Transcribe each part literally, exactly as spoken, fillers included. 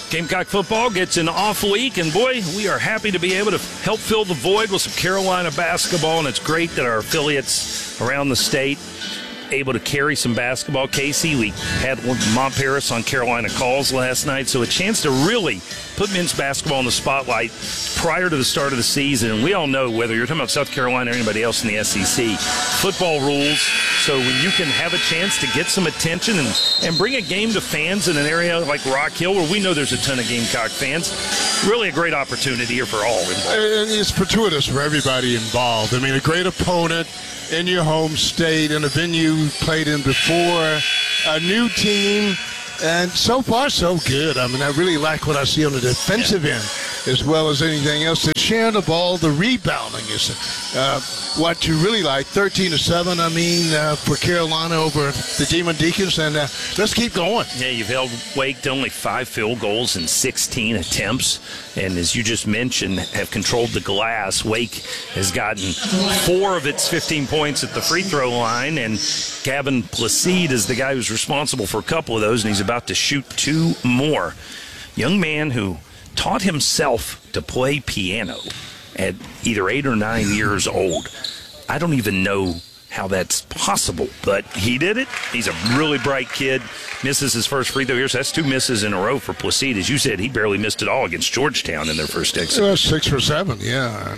Gamecock football gets an off week, and boy, we are happy to be able to help fill the void with some Carolina basketball, and it's great that our affiliates around the state able to carry some basketball. Casey, we had Mont Paris on Carolina Calls last night, so a chance to really put men's basketball in the spotlight prior to the start of the season. And we all know, whether you're talking about South Carolina or anybody else in the S E C, football rules. So when you can have a chance to get some attention and, and bring a game to fans in an area like Rock Hill, where we know there's a ton of Gamecock fans, really a great opportunity here for all involved. And it's fortuitous for everybody involved. I mean, a great opponent in your home state, in a venue you played in before, a new team, and so far so good. I mean, I really like what I see on the defensive yeah. end as well as anything else. The sharing the ball, the rebounding is uh, what you really like. thirteen to seven, I mean, uh, for Carolina over the Demon Deacons, and uh, let's keep going. Yeah, you've held Wake to only five field goals in sixteen attempts, and as you just mentioned, have controlled the glass. Wake has gotten four of its fifteen points at the free throw line, and Gavin Placide is the guy who's responsible for a couple of those, and he's about to shoot two more. Young man who taught himself to play piano at either eight or nine years old. I don't even know how that's possible, but he did it. He's a really bright kid. Misses his first free throw here, so that's two misses in a row for Placide. As you said, he barely missed it all against Georgetown in their first exit. Uh, six for seven, yeah.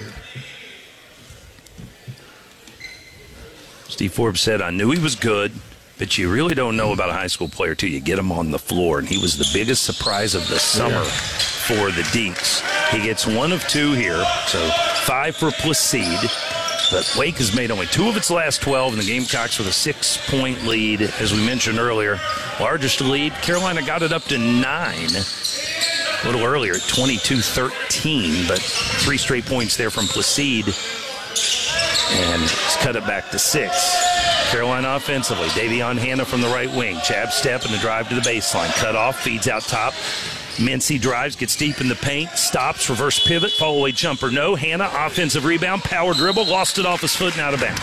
Steve Forbes said, I knew he was good, but you really don't know about a high school player till you get him on the floor. And he was the biggest surprise of the summer yeah. for the Deacs. He gets one of two here, so five for Placide. But Wake has made only two of its last twelve, and the Gamecocks with a six-point lead, as we mentioned earlier. Largest lead, Carolina got it up to nine a little earlier at twenty-two thirteen, but three straight points there from Placide, and it's cut it back to six. Carolina offensively, Davion Hannah from the right wing. Jab step and the drive to the baseline. Cut off, feeds out top. Mincy drives, gets deep in the paint, stops, reverse pivot, fall away jumper. No. Hannah, offensive rebound, power dribble, lost it off his foot and out of bounds.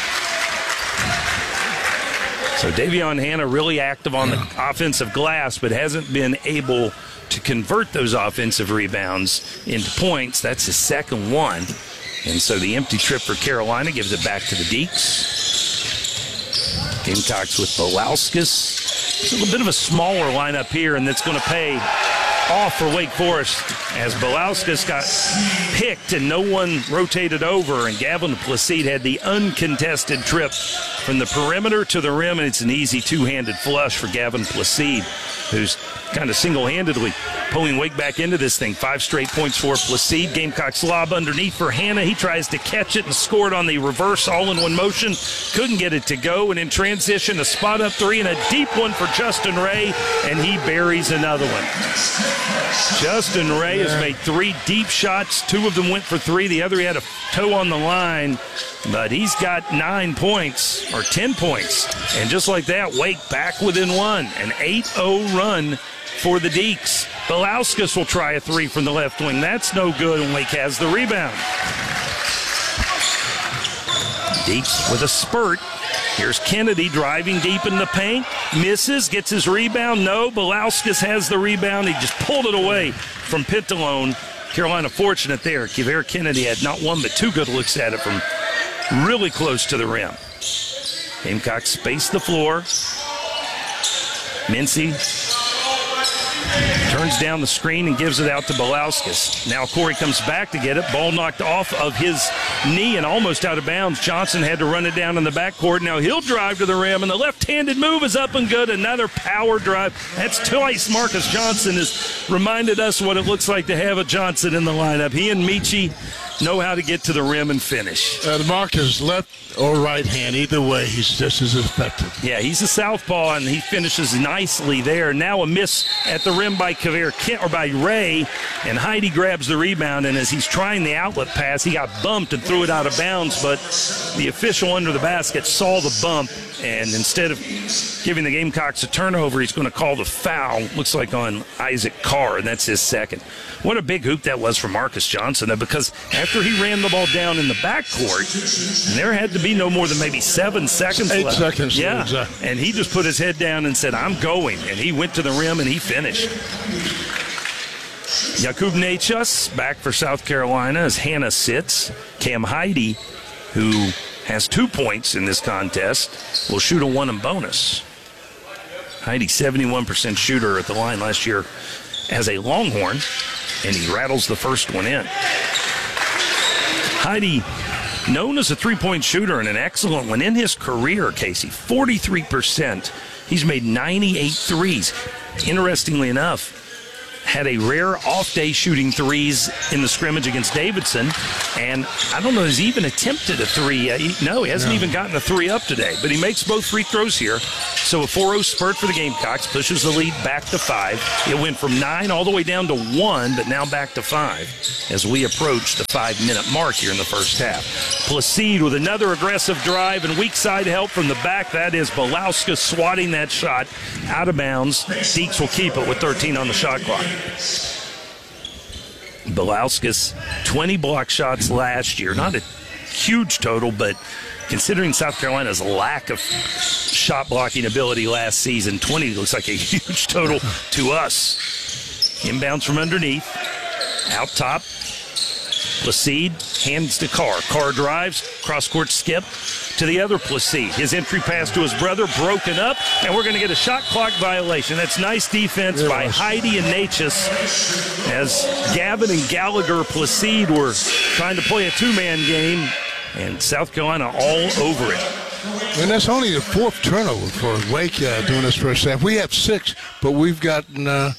So Davion Hannah really active on the offensive glass, but hasn't been able to convert those offensive rebounds into points. That's his second one. And so the empty trip for Carolina gives it back to the Deacs. Gamecocks with Belauskas. It's a little bit of a smaller lineup here, and that's going to pay off for Wake Forest as Belauskas got picked and no one rotated over, and Gavin Placide had the uncontested trip from the perimeter to the rim, and it's an easy two-handed flush for Gavin Placide, who's kind of single-handedly pulling Wake back into this thing. Five straight points for Placide. Gamecocks lob underneath for Hannah. He tries to catch it and scored on the reverse all-in-one motion. Couldn't get it to go, and in transition, a spot-up three and a deep one for Justin Ray, and he buries another one. Justin Ray yeah. has made three deep shots. Two of them went for three. The other, he had a toe on the line, but he's got nine points, or ten points. And just like that, Wake back within one. An eight oh run for the Deacs. Belauskas will try a three from the left wing. That's no good, and Wake has the rebound. Deacs with a spurt. Here's Kennedy driving deep in the paint. Misses, gets his rebound. No, Belauskas has the rebound. He just pulled it away from Pittalone. Carolina fortunate there. Kivare Kennedy had not one but two good looks at it from really close to the rim. Gamecocks space the floor. Mincy turns down the screen and gives it out to Belauskas. Now Corey comes back to get it. Ball knocked off of his knee and almost out of bounds. Johnson had to run it down in the backcourt. Now he'll drive to the rim, and the left-handed move is up and good. Another power drive. That's twice Marcus Johnson has reminded us what it looks like to have a Johnson in the lineup. He and Michi know how to get to the rim and finish. Uh, Marcus left or right hand, either way, he's just as effective. Yeah, he's a southpaw, and he finishes nicely there. Now a miss at the rim by Kavere Kent, or by Ray, and Heidi grabs the rebound, and as he's trying the outlet pass, he got bumped and threw it out of bounds, but the official under the basket saw the bump, and instead of giving the Gamecocks a turnover, he's going to call the foul, looks like on Isaac Carr, and that's his second. What a big hoop that was for Marcus Johnson, because after he ran the ball down in the backcourt, and there had to be no more than maybe seven seconds Eight left. seconds. Yeah, exactly. And he just put his head down and said, I'm going, and he went to the rim and he finished. Jakub Nechas back for South Carolina as Hannah sits. Cam Heide, who has two points in this contest, will shoot a one and bonus. Heide, seventy-one percent shooter at the line last year as a Longhorn, and he rattles the first one in. Heide, known as a three-point shooter and an excellent one in his career, Casey, forty-three percent. He's made ninety-eight threes. Interestingly enough, had a rare off-day shooting threes in the scrimmage against Davidson, and I don't know if he's even attempted a three yet. He, no, he hasn't no. even gotten a three up today, but he makes both free throws here. So a four oh spurt for the Gamecocks, pushes the lead back to five. It went from nine all the way down to one, but now back to five as we approach the five-minute mark here in the first half. Placide with another aggressive drive and weak side help from the back. That is Belowska swatting that shot out of bounds. Deeks will keep it with thirteen on the shot clock. Belowska's twenty block shots last year. Not a huge total, but considering South Carolina's lack of shot blocking ability last season, twenty looks like a huge total to us. Inbounds from underneath. Out top. Placide hands to Carr. Carr drives, cross-court skip to the other Placide. His entry pass to his brother broken up, and we're going to get a shot clock violation. That's nice defense by Heide and Nechas as Gavin and Gallagher Placide were trying to play a two-man game, and South Carolina all over it. And that's only the fourth turnover for Wake uh, doing this first half. We have six, but we've gotten uh,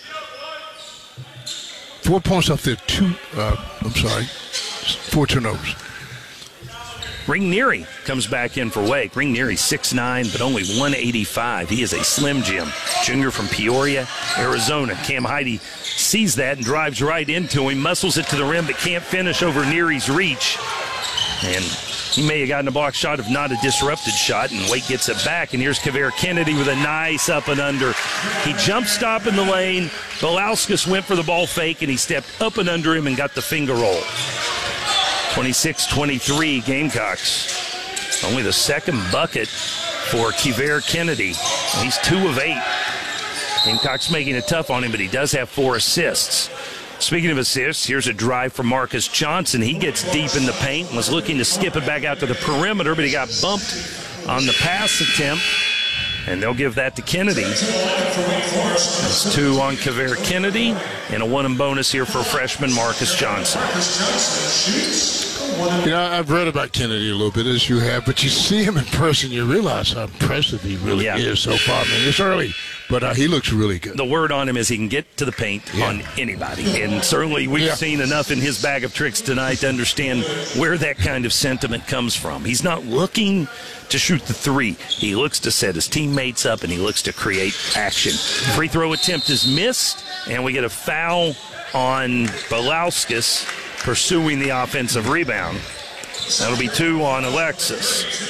four points off their two, uh, I'm sorry, four turnovers. Ringnery comes back in for Wake. Ringnery six nine, but only one eighty-five. He is a Slim Jim. Junior from Peoria, Arizona. Cam Heide sees that and drives right into him, muscles it to the rim, but can't finish over Neary's reach. And he may have gotten a block shot if not a disrupted shot, and Wake gets it back. And here's Kavere Kennedy with a nice up and under. He jump stop in the lane. Belauskas went for the ball fake, and he stepped up and under him and got the finger roll. twenty-six twenty-three Gamecocks. Only the second bucket for Kavere Kennedy. He's two of eight. Gamecocks making it tough on him, but he does have four assists. Speaking of assists, here's a drive from Marcus Johnson. He gets deep in the paint and was looking to skip it back out to the perimeter, but he got bumped on the pass attempt, and they'll give that to Kennedy. That's two on Kavere Kennedy, and a one and bonus here for freshman Marcus Johnson. You know, I've read about Kennedy a little bit, as you have, but you see him in person, you realize how impressive he really yeah. is so far. I mean, it's early, but uh, he looks really good. The word on him is he can get to the paint yeah. on anybody, and certainly we've yeah. seen enough in his bag of tricks tonight to understand where that kind of sentiment comes from. He's not looking to shoot the three. He looks to set his teammates up, and he looks to create action. Free throw attempt is missed, and we get a foul on Belauskas pursuing the offensive rebound. That'll be two on Alexis.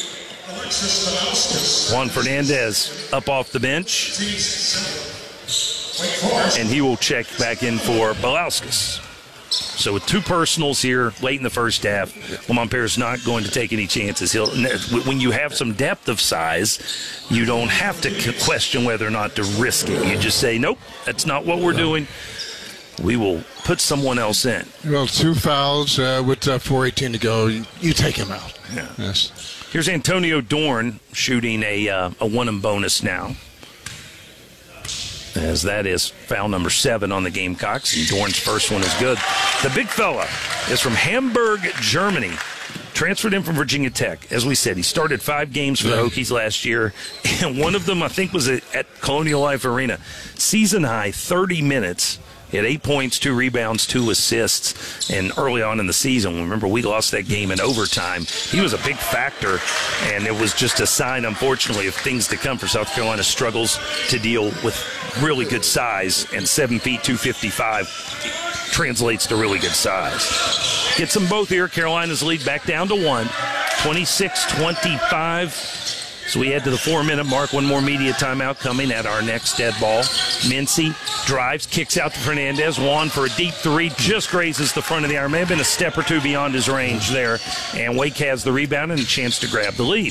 Juan Fernandez up off the bench, and he will check back in for Belauskas. So with two personals here late in the first half, Lamont Paris not going to take any chances. He'll, when you have some depth of size, you don't have to question whether or not to risk it. You just say, nope, that's not what we're doing. We will put someone else in. Well, two fouls uh, with uh, four eighteen to go. You, you take him out. Yeah. Yes. Here's Antonio Dorn shooting a uh, a one and bonus now, as that is foul number seven on the Gamecocks, and Dorn's first one is good. The big fella is from Hamburg, Germany. Transferred in from Virginia Tech. As we said, he started five games for the Hokies last year, and one of them, I think, was at Colonial Life Arena. Season high, thirty minutes. He had eight points, two rebounds, two assists, and early on in the season, remember, we lost that game in overtime. He was a big factor, and it was just a sign, unfortunately, of things to come for South Carolina's struggles to deal with really good size, and seven feet, two fifty-five translates to really good size. Gets them both here. Carolina's lead back down to one, twenty-six twenty-five. So we head to the four-minute mark. One more media timeout coming at our next dead ball. Mincy drives, kicks out to Fernandez. Juan for a deep three, just grazes the front of the arm. May have been a step or two beyond his range there. And Wake has the rebound and a chance to grab the lead.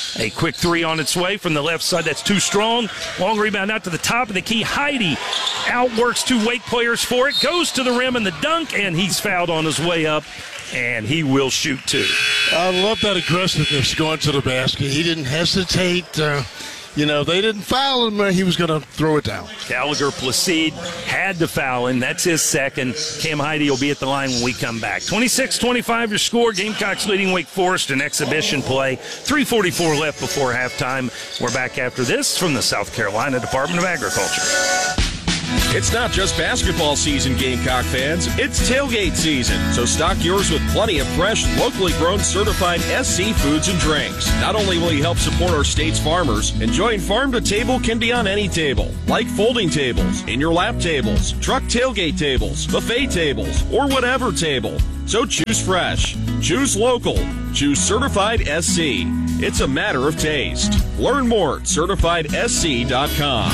A quick three on its way from the left side. That's too strong. Long rebound out to the top of the key. Heide outworks two Wake players for it. Goes to the rim and the dunk, and he's fouled on his way up, and he will shoot two. I love that aggressiveness going to the basket. He didn't hesitate. Uh, you know, they didn't foul him. He was going to throw it down. Gallagher Placide had to foul him. That's his second. Cam Heide will be at the line when we come back. twenty-six twenty-five your score. Gamecocks leading Wake Forest in exhibition play. three forty-four left before halftime. We're back after this from the South Carolina Department of Agriculture. It's not just basketball season, Gamecock fans. It's tailgate season. So stock yours with plenty of fresh, locally grown, certified S C foods and drinks. Not only will you help support our state's farmers, enjoying farm to table can be on any table, like folding tables, in your lap tables, truck tailgate tables, buffet tables, or whatever table. So choose fresh, choose local, choose certified S C. It's a matter of taste. Learn more at certified S C dot com.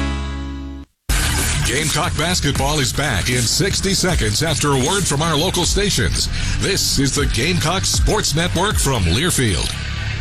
Gamecock basketball is back in sixty seconds after a word from our local stations. This is the Gamecock Sports Network from Learfield.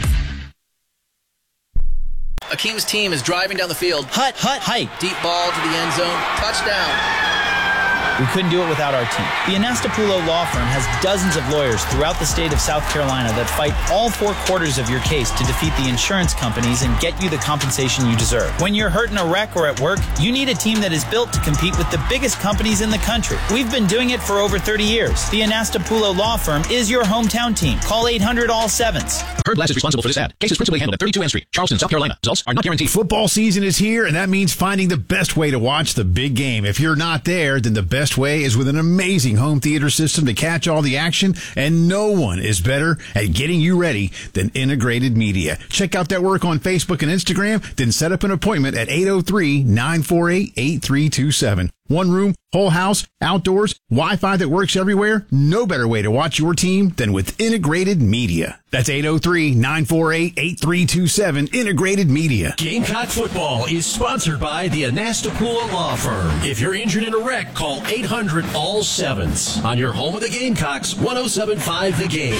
Akeem's team is driving down the field. Hut, hut, hike. Deep ball to the end zone. Touchdown. We couldn't do it without our team. The Anastapulo Law Firm has dozens of lawyers throughout the state of South Carolina that fight all four quarters of your case to defeat the insurance companies and get you the compensation you deserve. When you're hurt in a wreck or at work, you need a team that is built to compete with the biggest companies in the country. We've been doing it for over thirty years. The Anastapulo Law Firm is your hometown team. Call eight hundred all sevens. Herb Glass is responsible for this ad. Case is principally handled at thirty-two N Street, Charleston, South Carolina. Results are not guaranteed. Football season is here, and that means finding the best way to watch the big game. If you're not there, then the best way is with an amazing home theater system to catch all the action, and no one is better at getting you ready than Integrated Media. Check out their work on Facebook and Instagram, then set up an appointment at eight oh three, nine four eight, eight three two seven. One room, whole house, outdoors, Wi-Fi that works everywhere. No better way to watch your team than with Integrated Media. That's eight oh three, nine four eight, eight three two seven. Integrated Media. Gamecock football is sponsored by the Anastapulo Law Firm. If you're injured in a wreck, call eight hundred all sevens. On your home of the Gamecocks, one oh seven point five The Game.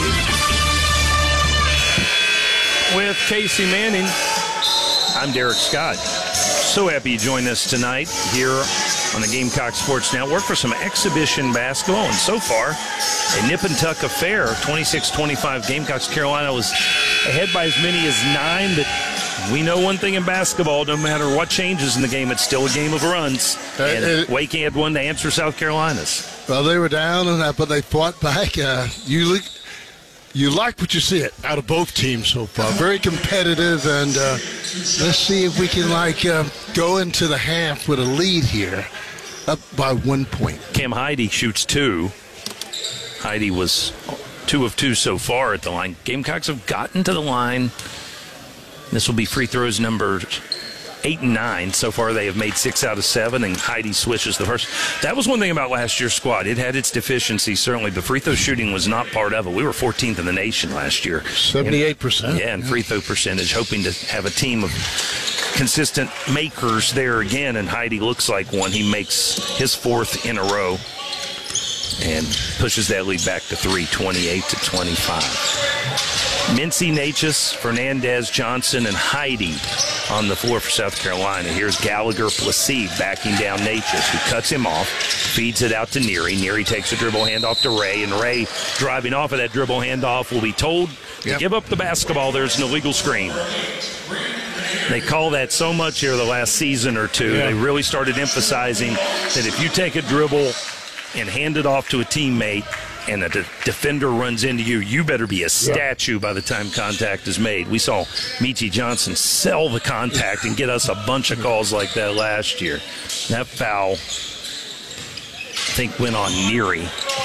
With Casey Manning, I'm Derek Scott. So happy you joined us tonight here on the Gamecock Sports Network for some exhibition basketball. And so far, a nip and tuck affair. twenty-six twenty-five Gamecocks. Carolina was ahead by as many as nine, but we know one thing in basketball, no matter what changes in the game, it's still a game of runs. And uh, uh, Wake had one to answer South Carolina's. Well, they were down, and but they fought back. Uh, you You like what you see it out of both teams so far. Very competitive, and uh, let's see if we can like uh, go into the half with a lead here, up by one point. Cam Heide shoots two. Heide was two of two so far at the line. Gamecocks have gotten to the line. This will be free throws number eight and nine. So far they have made six out of seven, and Heide swishes the first. That was one thing about last year's squad. It had its deficiencies, certainly. The free throw shooting was not part of it. We were fourteenth in the nation last year. seventy-eight percent. Yeah, and free throw percentage, hoping to have a team of consistent makers there again, and Heide looks like one. He makes his fourth in a row and pushes that lead back to three, twenty-eight to twenty-five. Mincy, Natchez, Fernandez, Johnson, and Heide on the floor for South Carolina. Here's Gallagher Placide backing down Natchez, who cuts him off, feeds it out to Neary. Neary takes a dribble handoff to Ray, and Ray, driving off of that dribble handoff, will be told to yep. give up the basketball. There's an illegal screen. They call that so much here the last season or two. Yeah. They really started emphasizing that if you take a dribble and hand it off to a teammate and a de- defender runs into you, you better be a statue yeah. by the time contact is made. We saw Meechie Johnson sell the contact and get us a bunch of calls like that last year. That foul, I think, went on Neary,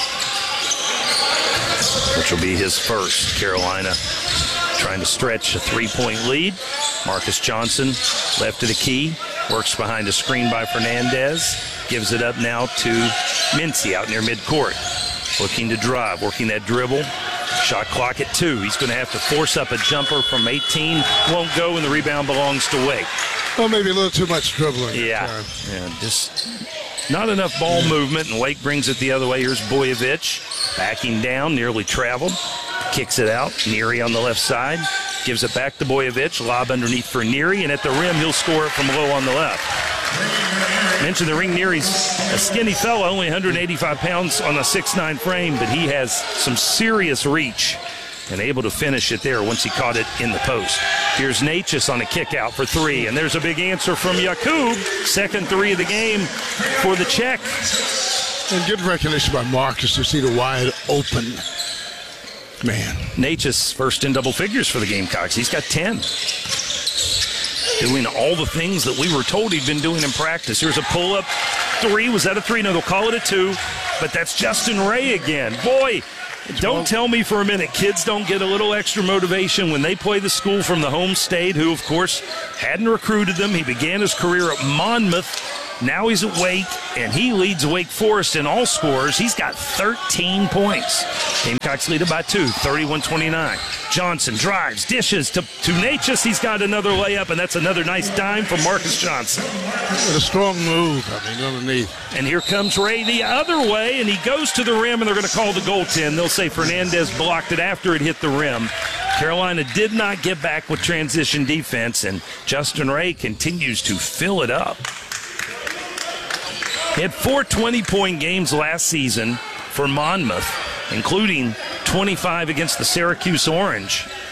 which will be his first. Carolina trying to stretch a three-point lead. Marcus Johnson, left of the key, works behind a screen by Fernandez, gives it up now to Mincy out near midcourt. Looking to drive, working that dribble. Shot clock at two. He's going to have to force up a jumper from eighteen. Won't go, and the rebound belongs to Wake. Well, maybe a little too much dribbling. Yeah, yeah, just not enough ball movement, and Wake brings it the other way. Here's Boyevich backing down, nearly traveled. Kicks it out. Neary on the left side. Gives it back to Boyevich. Lob underneath for Neary, and at the rim, he'll score it from low on the left. Mentioned the ring. Neary's a skinny fellow, only one hundred eighty-five pounds on a six nine frame, but he has some serious reach and able to finish it there once he caught it in the post. Here's Natchez on a kick out for three, and there's a big answer from Yakub. Second three of the game for the Czech. And good recognition by Marcus to see the wide open man. Natchez first in double figures for the Gamecocks. He's got ten. Doing all the things that we were told he'd been doing in practice. Here's a pull-up three. Was that a three? No, they'll call it a two. But that's Justin Ray again. Boy, don't tell me for a minute kids don't get a little extra motivation when they play the school from the home state, who, of course, hadn't recruited them. He began his career at Monmouth. Now he's at Wake, and he leads Wake Forest in all scores. He's got thirteen points. Gamecocks lead it by two, thirty-one twenty-nine. Johnson drives, dishes to, to Natchez. He's got another layup, and that's another nice dime from Marcus Johnson. What a strong move, I mean, underneath. And here comes Ray the other way, and he goes to the rim, and they're going to call the goaltend. They'll say Fernandez blocked it after it hit the rim. Carolina did not get back with transition defense, and Justin Ray continues to fill it up. He had four twenty-point games last season for Monmouth, including twenty-five against the Syracuse Orange.